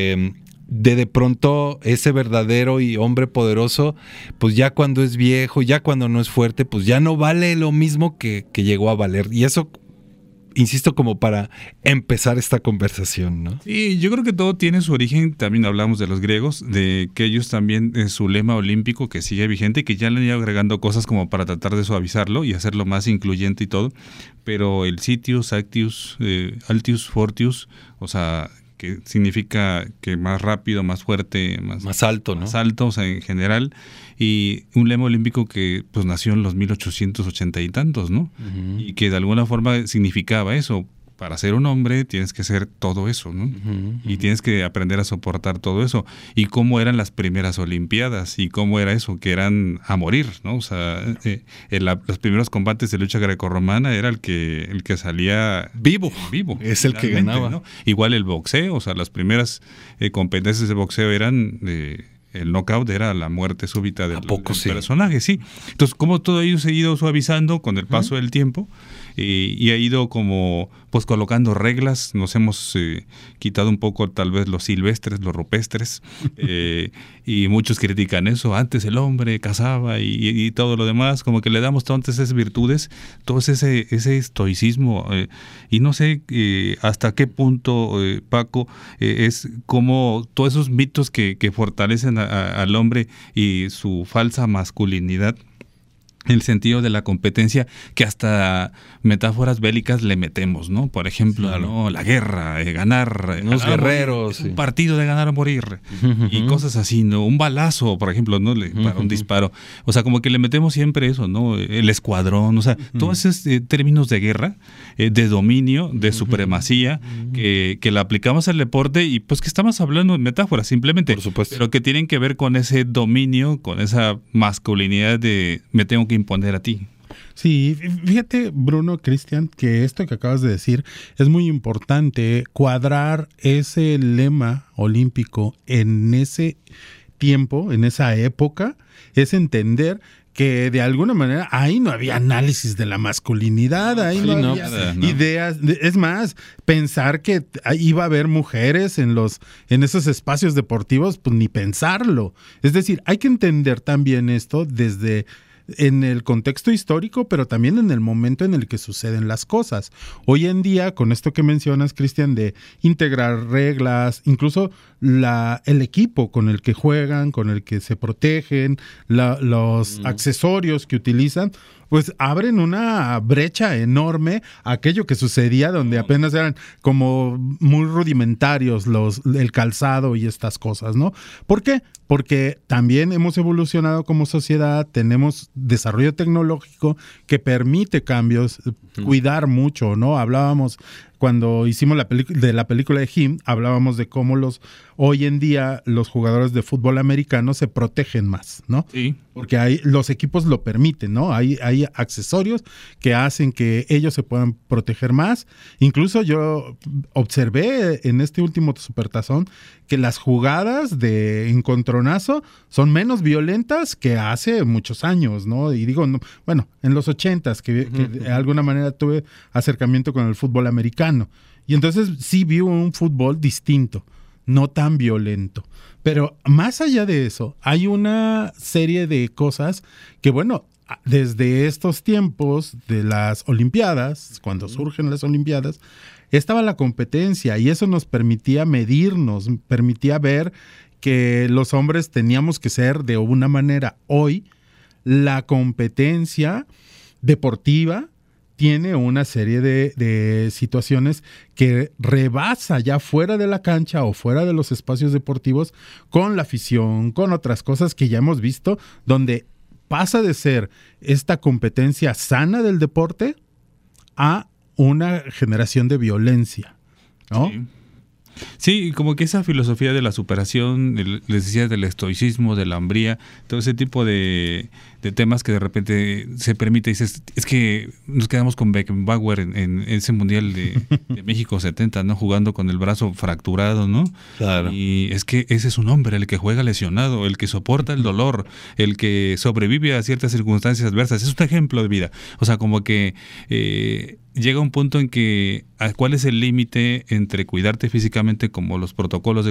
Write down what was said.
de pronto ese verdadero y hombre poderoso, pues ya cuando es viejo, ya cuando no es fuerte, pues ya no vale lo mismo que llegó a valer. Y eso, insisto, como para empezar esta conversación, ¿no? Y yo creo que todo tiene su origen, también hablamos de los griegos, de que ellos también, su lema olímpico que sigue vigente, que ya le han ido agregando cosas como para tratar de suavizarlo y hacerlo más incluyente y todo, pero el Citius, Actius, Altius, Fortius, o sea, que significa que más rápido, más fuerte, más alto, ¿no? Más alto, o sea, en general, y un lema olímpico que pues nació en los 1880 y tantos, ¿no? Uh-huh. Y que de alguna forma significaba eso. Para ser un hombre tienes que ser todo eso, ¿no? Uh-huh. Y tienes que aprender a soportar todo eso. Y cómo eran las primeras Olimpiadas y cómo era eso, que eran a morir, ¿no? O sea, los primeros combates de lucha grecorromana era el que salía vivo. Es el que ganaba, ¿no? Igual el boxeo, o sea, las primeras competencias de boxeo eran el knockout era la muerte súbita del personaje, sí. Entonces, como todo ello se ha ido suavizando con el paso del tiempo y ha ido como pues colocando reglas, nos hemos quitado un poco tal vez los silvestres, los rupestres, y muchos critican eso, antes el hombre cazaba y todo lo demás, como que le damos todas esas virtudes, todo ese estoicismo, y no sé hasta qué punto, Paco, es como todos esos mitos que fortalecen al hombre y su falsa masculinidad, el sentido de la competencia, que hasta metáforas bélicas le metemos, ¿no? Por ejemplo, claro, ¿no? La guerra, ganar, unos guerreros, morir, un partido de ganar o morir, y cosas así, ¿no? Un balazo, por ejemplo, ¿no? Para un disparo. O sea, como que le metemos siempre eso, ¿no? El escuadrón, o sea, todos esos términos de guerra, de dominio, de supremacía, que le aplicamos al deporte y pues que estamos hablando de metáforas simplemente, por supuesto, pero que tienen que ver con ese dominio, con esa masculinidad de me tengo que imponer a ti. Sí, fíjate, Bruno, Cristian, que esto que acabas de decir es muy importante, cuadrar ese lema olímpico en ese tiempo, en esa época, es entender que de alguna manera ahí no había análisis de la masculinidad, ahí no había ideas, es más, pensar que iba a haber mujeres en esos espacios deportivos, pues ni pensarlo. Es decir, hay que entender también esto desde en el contexto histórico, pero también en el momento en el que suceden las cosas. Hoy en día, con esto que mencionas, Cristian, de integrar reglas, incluso el equipo con el que juegan, con el que se protegen, los accesorios que utilizan, pues abren una brecha enorme a aquello que sucedía donde apenas eran como muy rudimentarios el calzado y estas cosas, ¿no? ¿Por qué? Porque también hemos evolucionado como sociedad, tenemos desarrollo tecnológico que permite cambios, cuidar mucho, ¿no? Hablábamos cuando hicimos la película de Him, hablábamos de cómo hoy en día los jugadores de fútbol americano se protegen más, ¿no? Sí. Porque los equipos lo permiten, ¿no? Hay accesorios que hacen que ellos se puedan proteger más. Incluso yo observé en este último Supertazón que las jugadas de encontronazo son menos violentas que hace muchos años, ¿no? Y digo, bueno, en los 80s, que de alguna manera tuve acercamiento con el fútbol americano. Y entonces sí vi un fútbol distinto, no tan violento. Pero más allá de eso, hay una serie de cosas que, bueno, desde estos tiempos de las Olimpiadas, cuando surgen las Olimpiadas, estaba la competencia y eso nos permitía medirnos, permitía ver que los hombres teníamos que ser de una manera. Hoy, la competencia deportiva tiene una serie de situaciones que rebasa ya fuera de la cancha o fuera de los espacios deportivos con la afición, con otras cosas que ya hemos visto, donde pasa de ser esta competencia sana del deporte a una generación de violencia, ¿no? Sí. Sí, como que esa filosofía de la superación, les decía, del estoicismo, de la hombría, todo ese tipo de temas que de repente se permite, dices, es que nos quedamos con Beckenbauer en ese Mundial de México 70, ¿no? Jugando con el brazo fracturado, ¿no? Claro. Y es que ese es un hombre, el que juega lesionado, el que soporta el dolor, el que sobrevive a ciertas circunstancias adversas. Es un ejemplo de vida. O sea, como que llega un punto en que ¿cuál es el límite entre cuidarte físicamente como los protocolos de